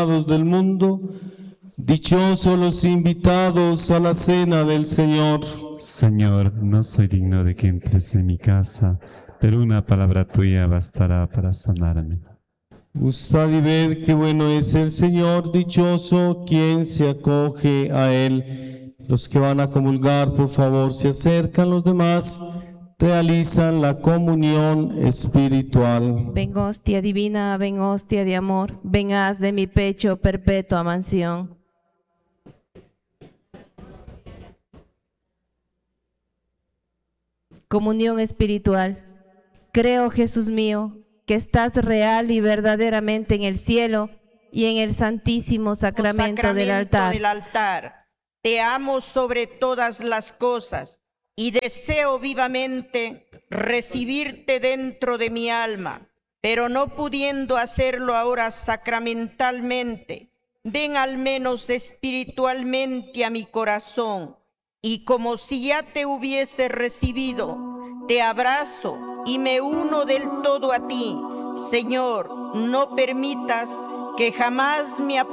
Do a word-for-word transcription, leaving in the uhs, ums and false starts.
pecados del mundo. Dichosos los invitados a la cena del Señor. Señor, no soy digno de que entres en mi casa, pero una palabra tuya bastará para sanarme. Gustad y ved qué bueno es el Señor, dichoso quien se acoge a Él. Los que van a comulgar, por favor, se acercan, los demás realizan la comunión espiritual. Ven hostia divina, ven hostia de amor, ven haz de mi pecho perpetua mansión. Comunión espiritual. Creo, Jesús mío, que estás real y verdaderamente en el cielo y en el santísimo sacramento, sacramento del altar. del altar. Te amo sobre todas las cosas y deseo vivamente recibirte dentro de mi alma, pero no pudiendo hacerlo ahora sacramentalmente, ven al menos espiritualmente a mi corazón, y como si ya te hubiese recibido, te abrazo y me uno del todo a ti. Señor, no permitas que jamás me apartes